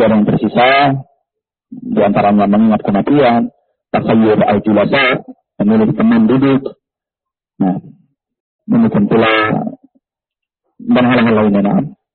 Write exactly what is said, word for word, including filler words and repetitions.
masih ada yang tersisa, di antaranya mengingat kematian, tasayyur al-julasa, memilih teman duduk, nah, demikian pula dan hal-hal lainnya. Nah,